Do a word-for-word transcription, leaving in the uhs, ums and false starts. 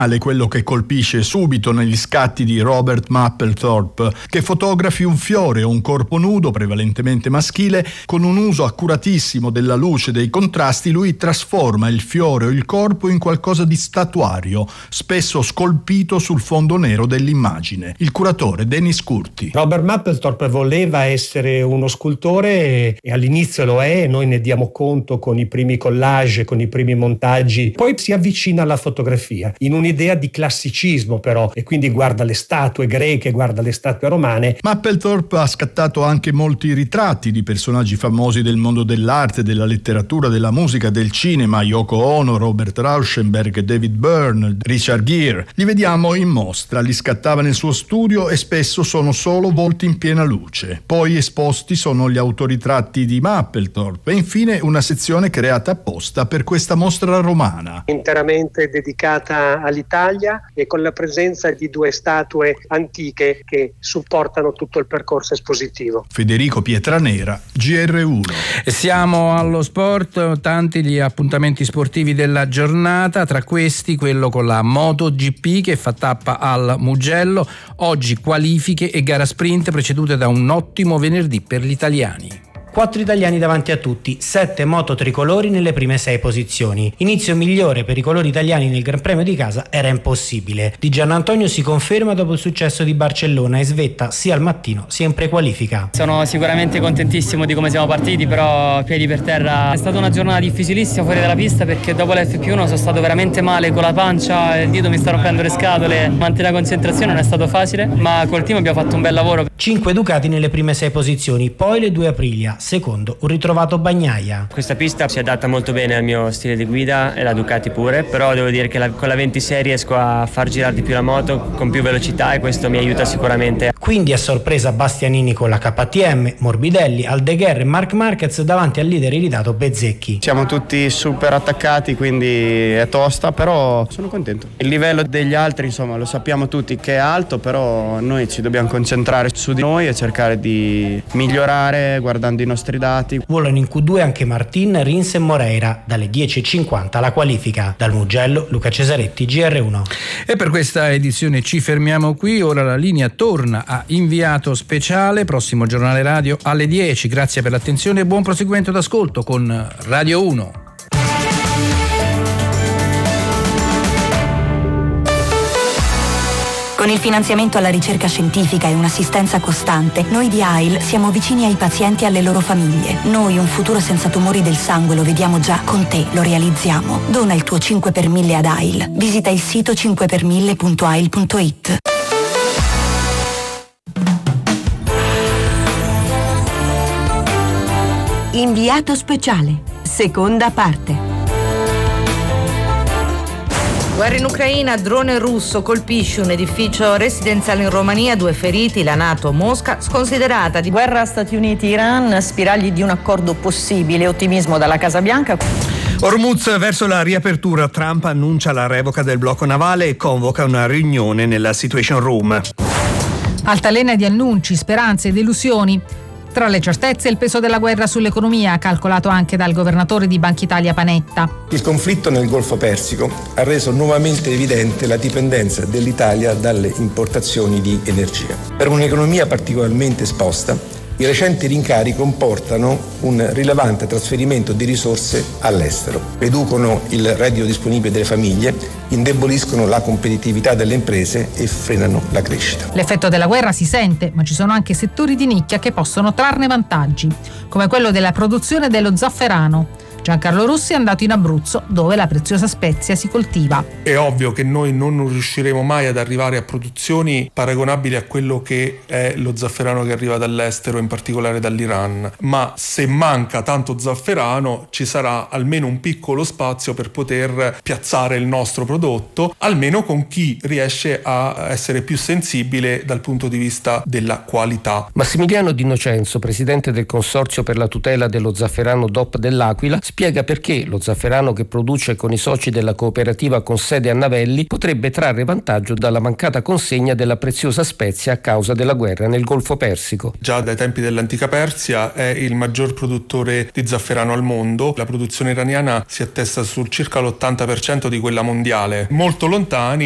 è quello che colpisce subito negli scatti di Robert Mapplethorpe, che fotografi un fiore o un corpo nudo, prevalentemente maschile, con un uso accuratissimo della luce e dei contrasti. Lui trasforma il fiore o il corpo in qualcosa di statuario, spesso scolpito sul fondo nero dell'immagine. Il curatore Dennis Curti. Robert Mapplethorpe voleva essere uno scultore e all'inizio lo è, noi ne diamo conto con i primi collage, con i primi montaggi, poi si avvicina alla fotografia in un'idea di classicismo però, e quindi guarda le statue greche, guarda le statue romane. Mapplethorpe ha scattato anche molti ritratti di personaggi famosi del mondo dell'arte, della letteratura, della musica, del cinema: Yoko Ono, Robert Rauschenberg, David Byrne, Richard Gere. Li vediamo in mostra, li scattava nel suo studio e spesso sono solo volti in piena luce. Poi esposti sono gli autoritratti di Mapplethorpe e infine una sezione creata apposta per questa mostra romana, interamente dedicata all'Italia e con la presenza di due statue antiche che supportano tutto il percorso espositivo. Federico Pietranera, G R uno. Siamo allo sport, tanti gli appuntamenti sportivi della giornata, tra questi quello con la MotoGP che fa tappa al Mugello. Oggi qualifiche e gara sprint precedute da un ottimo venerdì per gli italiani. Quattro italiani davanti a tutti, sette moto tricolori nelle prime sei posizioni. Inizio migliore per i colori italiani nel Gran Premio di casa era impossibile. Di Giannantonio si conferma dopo il successo di Barcellona e svetta sia al mattino sia in prequalifica. Sono sicuramente contentissimo di come siamo partiti, però piedi per terra. È stata una giornata difficilissima fuori dalla pista perché dopo l'F P uno sono stato veramente male con la pancia, il dito mi sta rompendo le scatole, mantenere la concentrazione non è stato facile, ma col team abbiamo fatto un bel lavoro. Cinque Ducati nelle prime sei posizioni, poi le due Aprilia. Secondo, un ritrovato Bagnaia. Questa pista si adatta molto bene al mio stile di guida e la Ducati pure, però devo dire che la, con la ventisei riesco a far girare di più la moto con più velocità e questo mi aiuta sicuramente. Quindi a sorpresa Bastianini con la K T M, Morbidelli, Aldeguer e Marc Marquez davanti al leader iridato Bezzecchi. Siamo tutti super attaccati, quindi è tosta, però sono contento. Il livello degli altri, insomma, lo sappiamo tutti che è alto, però noi ci dobbiamo concentrare su di noi e cercare di migliorare guardando i nostri dati. Volano in Q due anche Martin, Rins e Moreira. Dalle dieci e cinquanta la qualifica. Dal Mugello, Luca Cesaretti, G R uno. E per questa edizione ci fermiamo qui. Ora la linea torna a inviato speciale. Prossimo giornale radio alle dieci. Grazie per l'attenzione e buon proseguimento d'ascolto con Radio uno. Con il finanziamento alla ricerca scientifica e un'assistenza costante, noi di A I L siamo vicini ai pazienti e alle loro famiglie. Noi un futuro senza tumori del sangue lo vediamo già, con te lo realizziamo. Dona il tuo cinque per mille ad A I L. Visita il sito cinque per mille punto a i l punto i t. Inviato speciale, seconda parte. Guerra in Ucraina, drone russo colpisce un edificio residenziale in Romania, due feriti, la NATO Mosca sconsiderata. Di guerra Stati Uniti-Iran, spiragli di un accordo possibile, ottimismo dalla Casa Bianca. Hormuz verso la riapertura, Trump annuncia la revoca del blocco navale e convoca una riunione nella Situation Room. Altalena di annunci, speranze e delusioni. Tra le certezze il peso della guerra sull'economia, calcolato anche dal governatore di Banca Italia Panetta. Il conflitto nel Golfo Persico ha reso nuovamente evidente la dipendenza dell'Italia dalle importazioni di energia. Per un'economia particolarmente esposta, i recenti rincari comportano un rilevante trasferimento di risorse all'estero, riducono il reddito disponibile delle famiglie, indeboliscono la competitività delle imprese e frenano la crescita. L'effetto della guerra si sente, ma ci sono anche settori di nicchia che possono trarne vantaggi, come quello della produzione dello zafferano. Giancarlo Rossi è andato in Abruzzo, dove la preziosa spezia si coltiva. È ovvio che noi non riusciremo mai ad arrivare a produzioni paragonabili a quello che è lo zafferano che arriva dall'estero, in particolare dall'Iran, ma se manca tanto zafferano ci sarà almeno un piccolo spazio per poter piazzare il nostro prodotto, almeno con chi riesce a essere più sensibile dal punto di vista della qualità. Massimiliano D'Innocenzo, presidente del Consorzio per la tutela dello zafferano D O P dell'Aquila, spiega perché lo zafferano che produce con i soci della cooperativa con sede a Navelli potrebbe trarre vantaggio dalla mancata consegna della preziosa spezia a causa della guerra nel Golfo Persico. Già dai tempi dell'antica Persia è il maggior produttore di zafferano al mondo. La produzione iraniana si attesta sul circa l'ottanta per cento di quella mondiale. Molto lontani